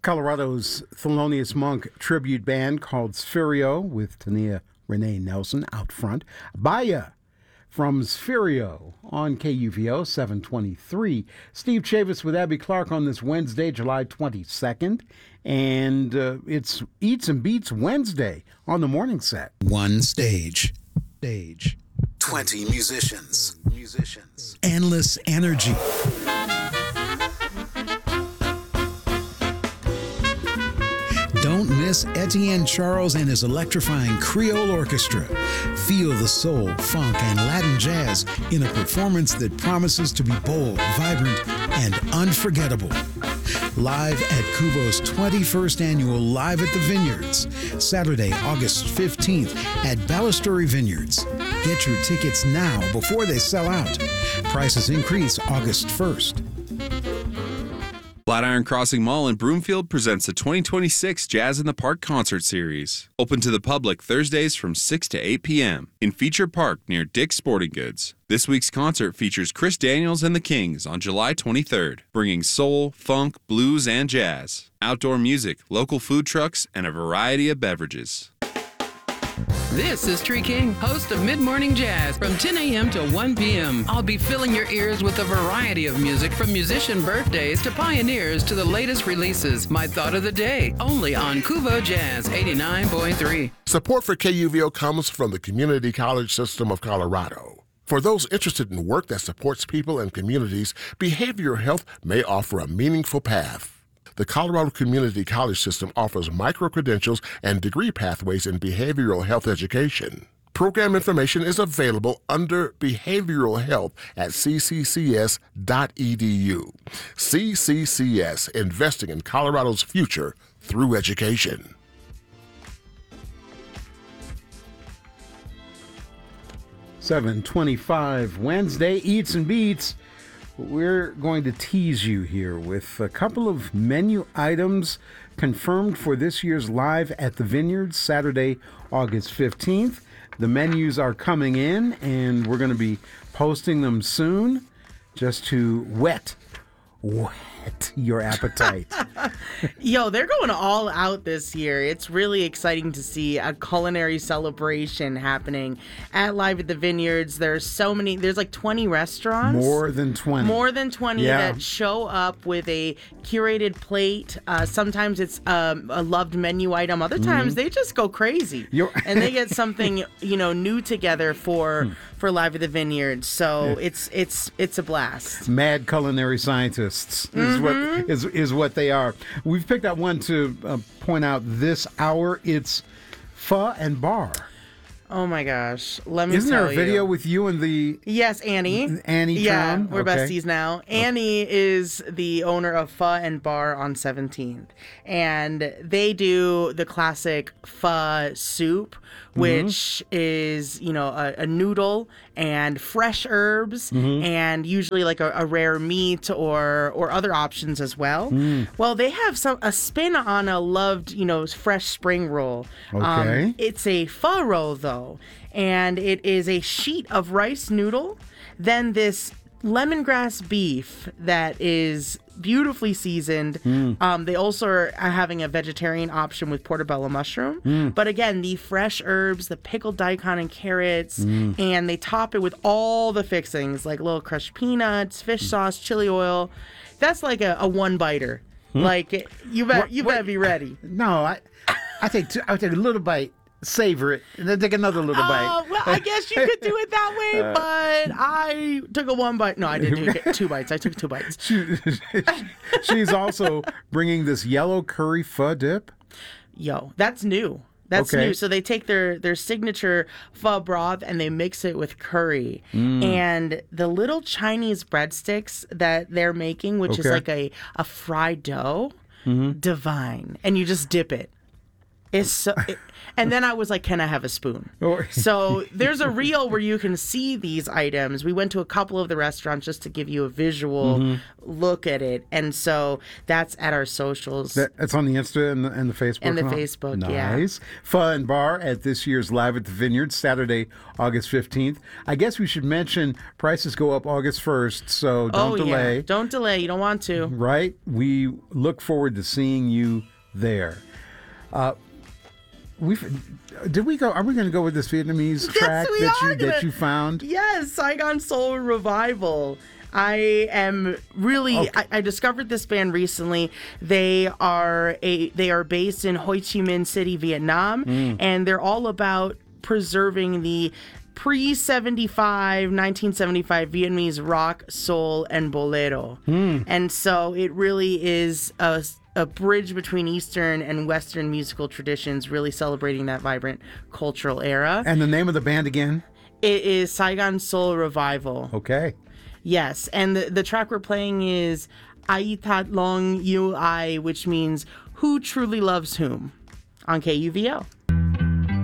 Colorado's Thelonious Monk tribute band called Spherio with Tania Renee Nelson out front. Baya from Spherio on KUVO 723. Steve Chavis with Abby Clark on this Wednesday, July 22nd. And it's Eats and Beats Wednesday on the morning set. One stage. 20 musicians. Endless energy. Don't miss Etienne Charles and his electrifying Creole Orchestra. Feel the soul, funk, and Latin jazz in a performance that promises to be bold, vibrant, and unforgettable. Live at Kuvo's 21st annual Live at the Vineyards, Saturday, August 15th at Balustrade Vineyards. Get your tickets now before they sell out. Prices increase August 1st. Flatiron Crossing Mall in Broomfield presents the 2026 Jazz in the Park Concert Series. Open to the public Thursdays from 6 to 8 p.m. in Feature Park near Dick's Sporting Goods. This week's concert features Chris Daniels and the Kings on July 23rd, bringing soul, funk, blues, and jazz. Outdoor music, local food trucks, and a variety of beverages. This is Tree King, host of Mid-Morning Jazz from 10 a.m. to 1 p.m. I'll be filling your ears with a variety of music from musician birthdays to pioneers to the latest releases. My thought of the day, only on Kuvo Jazz 89.3. Support for KUVO comes from the Community College System of Colorado. For those interested in work that supports people and communities, behavioral health may offer a meaningful path. The Colorado Community College System offers micro-credentials and degree pathways in behavioral health education. Program information is available under Behavioral Health at cccs.edu. CCCS, investing in Colorado's future through education. $7:25 Wednesday, Eats and Beats. We're going to tease you here with a couple of menu items confirmed for this year's Live at the Vineyards, Saturday, August 15th. The menus are coming in, and we're going to be posting them soon just to whet your appetite. Yo, they're going all out this year. It's really exciting to see a culinary celebration happening at Live at the Vineyards. There's so many, there's like 20 restaurants. More than 20. More than 20 that show up with a curated plate. Sometimes it's a loved menu item. Other times they just go crazy. And they get something, new together for Live at the Vineyards. So it's a blast. Mad culinary scientists is what they are. We've picked out one to point out this hour. It's Pho and Bar. Oh my gosh. Let me Isn't tell there a video with you and the... Yes, Annie. Annie Yeah, Tron? we're besties now. Annie is the owner of Pho and Bar on 17th. And they do the classic pho soup, which is, a noodle and fresh herbs and usually like a rare meat or other options as well. Well, they have a spin on a loved, fresh spring roll. Okay. It's a pho roll, though. And it is a sheet of rice noodle, then this lemongrass beef that is beautifully seasoned. They also are having a vegetarian option with portobello mushroom. But again, the fresh herbs, the pickled daikon and carrots, and they top it with all the fixings like little crushed peanuts, fish sauce, chili oil. That's like a one-biter. Like, you better be ready. No, I take a little bite. Savor it, and then take another little bite. Well, I guess you could do it that way, but I took a one bite. No, I didn't take 2 bites. I took 2 bites. She's also bringing this yellow curry pho dip. Yo, that's new. That's new. So they take their signature pho broth and they mix it with curry. And the little Chinese breadsticks that they're making, which is like a fried dough, divine. And you just dip it. And then I was like, can I have a spoon? So there's a reel where you can see these items. We went to a couple of the restaurants just to give you a visual look at it. And so that's at our socials. That's on the Insta and the Facebook. And the Facebook, yeah. Nice. Fun bar at this year's Live at the Vineyard, Saturday, August 15th. I guess we should mention prices go up August 1st, so don't delay. Yeah. Don't delay. You don't want to. Right? We look forward to seeing you there. Did we go? Are we going to go with this Vietnamese track that you found? Yes, Saigon Soul Revival. I am really. I discovered this band recently. They are based in Ho Chi Minh City, Vietnam, and they're all about preserving the pre-1975 Vietnamese rock, soul, and bolero. And so it really is a bridge between Eastern and Western musical traditions, really celebrating that vibrant cultural era. And the name of the band again? It is Saigon Soul Revival. Okay. Yes, and the track we're playing is Ai Tat Long You Ai, which means who truly loves whom, on KUVO.